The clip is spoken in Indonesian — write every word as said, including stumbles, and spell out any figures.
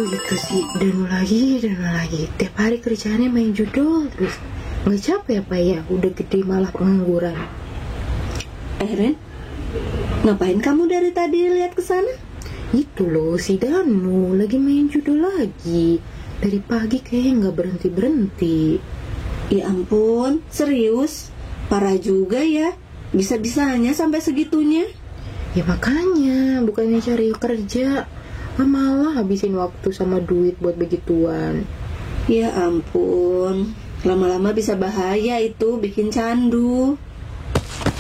itu sih, Danu lagi, Danu lagi. Tiap hari kerjaannya main judul terus. Nggak capek apa ya? Udah gede malah pengangguran. Eh Ren, ngapain kamu dari tadi lihat ke sana? Itu loh, si Danu lagi main judul lagi. Dari pagi kayaknya nggak berhenti-berhenti. Ya ampun, serius? Parah juga ya, bisa-bisanya sampai segitunya. Ya makanya, bukannya cari kerja, malah habisin waktu sama duit buat begituan. Ya ampun, lama-lama bisa bahaya itu, bikin candu.